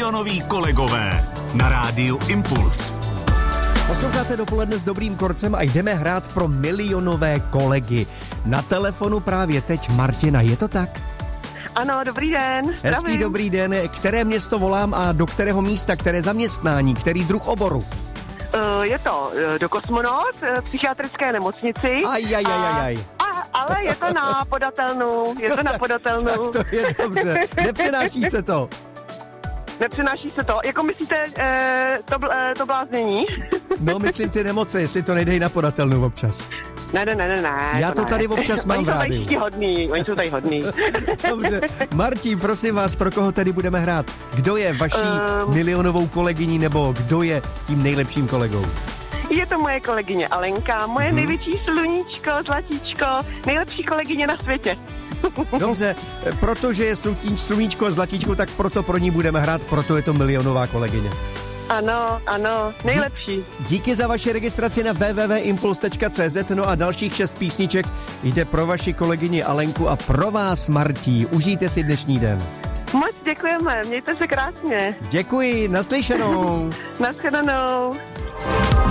Milionoví kolegové na rádiu Impuls. Posloucháte Dopoledne s Dobrým Korcem a jdeme hrát pro milionové kolegy. Na telefonu právě teď Martina, je to tak? Ano, dobrý den. Hezký Zdravím. dobrý den. Které město volám a do kterého místa, které zaměstnání, který druh oboru? Je to do Kosmonaut, psychiatrické nemocnici. Aj. Ale je to na podatelnu. Tak to je dobře. Nepřenáší se to. Nepřenáší se to. Jako myslíte to bláznění? No, myslím ty nemoce, jestli to nejdej na podatelnu občas. Ne. Já to tady občas mám v rádiu. Oni jsou tady hodný. Dobře. Martin, prosím vás, pro koho tady budeme hrát? Kdo je vaší milionovou kolegyní nebo kdo je tím nejlepším kolegou? Je to moje kolegyně Alenka, moje největší sluníčko, zlatíčko, nejlepší kolegyně na světě. Dobře, protože je sluníčko a zlatíčko, tak proto pro ní budeme hrát, proto je to milionová kolegyně. Ano, nejlepší. Díky za vaši registraci na www.impuls.cz, no a dalších 6 písniček jde pro vaši kolegyni Alenku a pro vás, Martí. Užijte si dnešní den. Moc děkujeme, mějte se krásně. Děkuji, naslyšenou. Naschledanou.